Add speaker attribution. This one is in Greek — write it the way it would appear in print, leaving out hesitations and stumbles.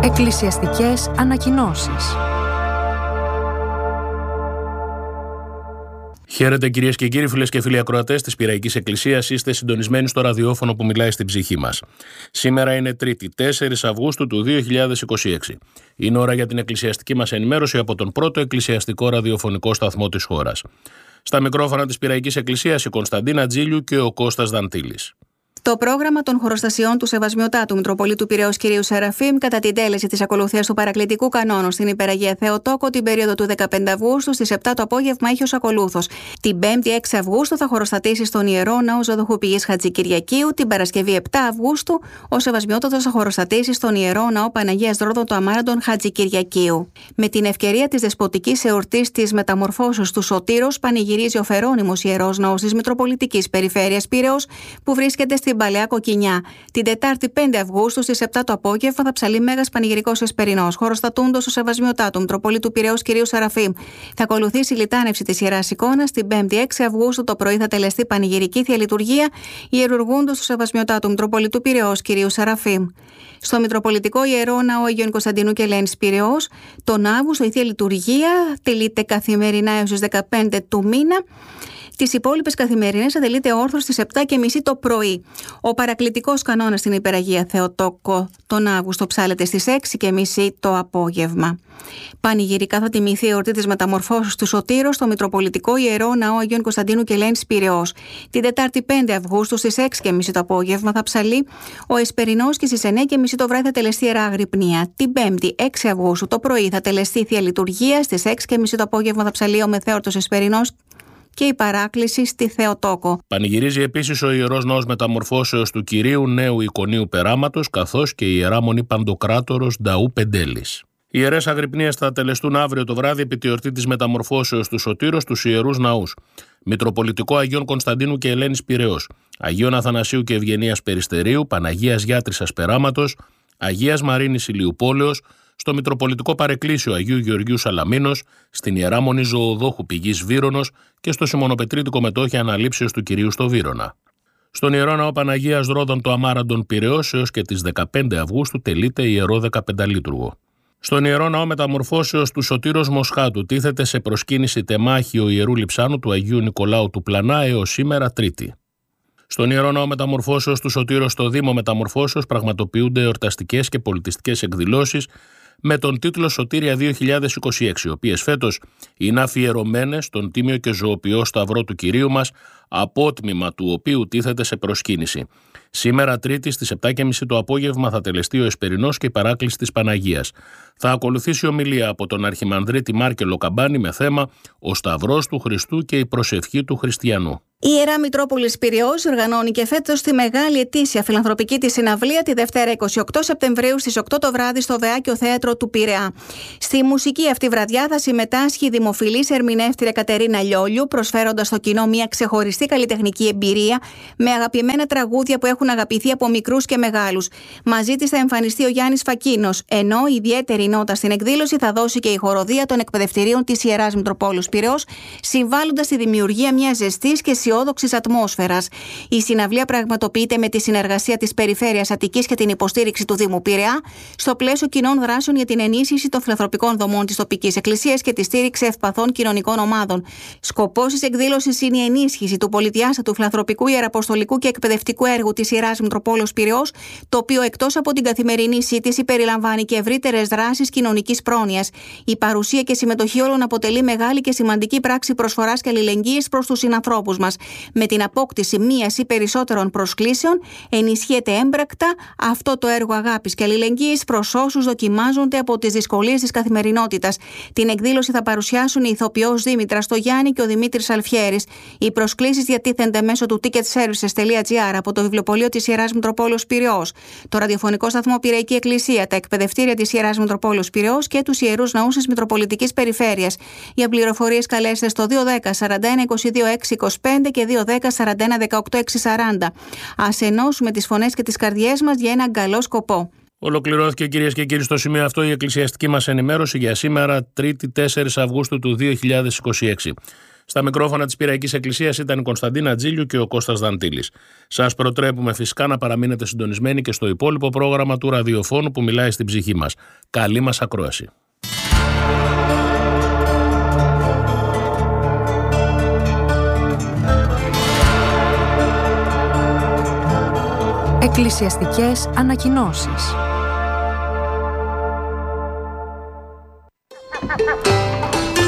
Speaker 1: Εκκλησιαστικές ανακοινώσεις.
Speaker 2: Χαίρετε κυρίες και κύριοι, φίλες και φίλοι ακροατές της Πειραϊκής Εκκλησίας. Είστε συντονισμένοι στο ραδιόφωνο που μιλάει στην ψυχή μας. Σήμερα είναι Τρίτη, 4 Αυγούστου του 2026. Είναι ώρα για την εκκλησιαστική μας ενημέρωση από τον πρώτο εκκλησιαστικό ραδιοφωνικό σταθμό της χώρας. Στα μικρόφωνα της Πειραϊκής Εκκλησίας η Κωνσταντίνα Τζίλιου και ο Κώστας Δαντήλης.
Speaker 3: Το πρόγραμμα των χωροστασιών του Σεβασμιωτάτου Μητροπολίτου Πειραιώς κ. Σεραφείμ κατά την τέλεση της ακολουθίας του παρακλητικού κανόνου στην Υπεραγία Θεοτόκο την περίοδο του 15 Αυγούστου στις 7 το απόγευμα έχει ως ακολούθος. Την 5η 6 Αυγούστου θα χωροστατήσει στον Ιερό Ναό Ζωδοχού Πηγής Χατζικυριακίου. Την Παρασκευή 7 Αυγούστου ο Σεβασμιότατος θα χωροστατήσει στον Ιερό Ναό Παναγίας Ρόδων του Αμάραντον Χατζικυριακίου. Με την ευκαιρία της δεσποτικής εορτής της Μεταμορφώσεως του Σωτήρος, πανηγυρίζει ο Φερώνυμος Ιερός Ναός της Μητροπολιτικής Περιφέρειας Πειραιώς που βρίσκεται στην Παλαιά Κοκκινιά. Την Τετάρτη 5 Αυγούστου στις 7 το απόγευμα θα ψαλεί Μέγας Πανηγυρικός Εσπερινός, χωροστατούντος ο Σεβασμιωτάτου Μητροπολίτου Πειραιώς κ. Σεραφείμ. Θα ακολουθήσει η λιτάνευση της Ιεράς Εικόνας. Την 5η 6 Αυγούστου το πρωί θα τελεστεί πανηγυρική θεία λειτουργία ιερουργούντος του Σεβασμιωτάτου Μητροπολίτου Πειραιώς κ. Σεραφείμ. Στο Μητροπολιτικό Ιερό Ναό Αγίων Κωνσταντίνου και Ελένης Πειραιώς, τον Αύγουστο η θεία λειτουργία τελείται καθημερινά έως τις 15 του μήνα. Τις υπόλοιπες καθημερινές ατελείται όρθος στις 7:30 το πρωί. Ο παρακλητικός κανόνας στην Υπεραγία Θεοτόκο τον Αύγουστο ψάλεται στις 6:30 το απόγευμα. Πανηγυρικά θα τιμηθεί η εορτή της Μεταμορφώσεως του Σωτήρος στο Μητροπολιτικό Ιερό Ναό Αγίων Κωνσταντίνου και Ελένης Πειραιώς. Την Τετάρτη 5 Αυγούστου στις 6:30 το απόγευμα θα ψαλεί ο Εσπερινός και στις 9:30 το βράδυ θα τελεστεί Ιερά Αγρυπνία. Την 5η 6 Αυγούστου το πρωί θα τελεστεί θεία λειτουργία. Στις 6:30 το απόγευμα θα ψαλεί ο Μεθέορτος Εσπερινός και η παράκληση στη Θεοτόκο.
Speaker 2: Πανηγυρίζει επίσης ο Ιερός Ναός Μεταμορφώσεως του Κυρίου Νέου Εικονίου Περάματος, καθώς και η Ιερά Μονή Παντοκράτορος Νταού Πεντέλης. Οι ιερές αγρυπνίες θα τελεστούν αύριο το βράδυ επί τη εορτή της Μεταμορφώσεως του Σωτήρος στους Ιερούς Ναούς. Μητροπολιτικό Αγίων Κωνσταντίνου και Ελένης Πειραιώς, Αγίων Αθανασίου και Ευγενίας Περιστερίου, Παναγίας Γιάτρισσας Περάματος, Αγίας Μαρίνης Ηλιουπόλεως, στο Μητροπολιτικό Παρεκκλήσιο Αγίου Γεωργίου Σαλαμίνος, στην Ιερά Μονή Ζωοδόχου Πηγής Βύρωνος και στο Σιμωνοπετρίτικο Μετόχι Αναλήψεως του Κυρίου στο Βύρωνα. Στον Ιερό Ναό Παναγίας Ρόδων του Αμάραντον Πειραιώς έως και τις 15 Αυγούστου τελείται Ιερό 15λίτουργο. Στον Ιερό Ναό Μεταμορφώσεως του Σωτήρος Μοσχάτου τίθεται σε προσκύνηση τεμάχιο Ιερού Λειψάνου του Αγίου Νικολάου του Πλανά έως σήμερα Τρίτη. Στον Ιερό Ναό Μεταμορφώσεως του Σωτήρος στο Δήμο Μεταμορφώσεως πραγματοποιούνται εορταστικές και πολιτιστικές εκδηλώσεις με τον τίτλο Σωτήρια 2026, οι οποίες φέτος είναι αφιερωμένες στον τίμιο και ζωοποιό Σταυρό του Κυρίου μας, απότμημα του οποίου τίθεται σε προσκύνηση. Σήμερα Τρίτη στις 7:30 το απόγευμα θα τελεστεί ο Εσπερινός και η παράκληση της Παναγίας. Θα ακολουθήσει ομιλία από τον Αρχιμανδρίτη Μάρκελο Καμπάνη με θέμα «Ο Σταυρός του Χριστού και η προσευχή του Χριστιανού».
Speaker 3: Η Ιερά Μητρόπολης Πειραιώς οργανώνει και φέτος τη μεγάλη ετήσια φιλανθρωπική της συναυλία τη Δευτέρα 28 Σεπτεμβρίου στις 8 το βράδυ στο Βεάκιο Θέατρο του Πειραιά. Στη μουσική αυτή βραδιά θα συμμετάσχει η δημοφιλής ερμηνεύτρια Κατερίνα Λιόλιου, προσφέροντας στο κοινό μια ξεχωριστή καλλιτεχνική εμπειρία με αγαπημένα τραγούδια που έχουν αγαπηθεί από μικρούς και μεγάλους. Μαζί της θα εμφανιστεί ο Γιάννης Φακίνος, ενώ η ιδιαίτερη νότα στην εκδήλωση θα δώσει και η χοροδία των εκπαιδευτηρίων της Ιεράς Μητροπόλεως Πειραιώς, συμβάλλοντας στη δημιουργία μιας ζεστής και αισιόδοξης ατμόσφαιρας. Η συναυλία πραγματοποιείται με τη συνεργασία της Περιφέρειας Αττικής και την υποστήριξη του Δήμου Πειραιά στο πλαίσιο κοινών δράσεων για την ενίσχυση των φιλανθρωπικών δομών της τοπικής εκκλησίας και τη στήριξη ευπαθών κοινωνικών ομάδων. Σκοπός της εκδήλωσης είναι η ενίσχυση του πολυδιάστατου φιλανθρωπικού, ιεραποστολικού και εκπαιδευτικού έργου της Ιεράς Μητροπόλεως Πειραιώς, το οποίο εκτός από την καθημερινή σύντηση περιλαμβάνει και ευρύτερες δράσεις κοινωνικής πρόνοιας. Η παρουσία και συμμετοχή όλων αποτελεί μεγάλη και σημαντική πράξη προσφοράς και αλληλεγγύης προς τους συνανθρώπους μας. Με την απόκτηση μίας ή περισσότερων προσκλήσεων, ενισχύεται έμπρακτα αυτό το έργο αγάπης και αλληλεγγύης προς όσους δοκιμάζονται από τις δυσκολίες της καθημερινότητας. Την εκδήλωση θα παρουσιάσουν η ηθοποιός Δήμητρα Στογιάννη και ο Δημήτρης Αλφιέρης. Οι προσκλήσεις διατίθενται μέσω του ticketservices.gr από το βιβλιοπωλείο της Ιεράς Μητροπόλεως Πειραιώς, το ραδιοφωνικό σταθμό Πειραϊκή Εκκλησία, τα εκπαιδευτήρια της Ιεράς Μητροπόλεως Πειραιώς και τους Ιερούς Ναούς της Μητροπολιτικής Περιφέρειας. Για πληροφορίες καλέστε στο 210 41 22 625 και 210 41 18 640. Ας ενώσουμε τις φωνές και τις καρδιές μας για έναν καλό σκοπό.
Speaker 2: Ολοκληρώθηκε, κυρίες και κύριοι, στο σημείο αυτό η εκκλησιαστική μας ενημέρωση για σήμερα, Τρίτη 4 Αυγούστου του 2026. Στα μικρόφωνα της Πειραϊκής Εκκλησίας ήταν η Κωνσταντίνα Τζίλιου και ο Κώστας Δαντήλης. Σας προτρέπουμε φυσικά να παραμείνετε συντονισμένοι και στο υπόλοιπο πρόγραμμα του ραδιοφώνου που μιλάει στην ψυχή μας. Καλή μας ακρόαση.
Speaker 1: Εκκλησιαστικές ανακοινώσεις.